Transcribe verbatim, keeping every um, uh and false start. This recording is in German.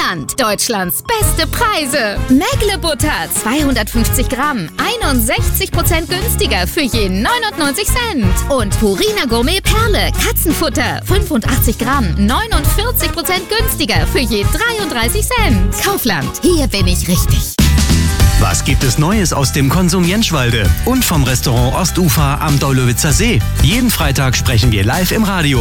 Kaufland. Deutschlands beste Preise. Mägle Butter zweihundertfünfzig Gramm. einundsechzig Prozent günstiger für je neunundneunzig Cent. Und Purina Gourmet Perle Katzenfutter. fünfundachtzig Gramm. neunundvierzig Prozent günstiger für je dreiunddreißig Cent. Kaufland. Hier bin ich richtig. Was gibt es Neues aus dem Konsum Jenschwalde und vom Restaurant Ostufer am Daulowitzer See? Jeden Freitag sprechen wir live im Radio.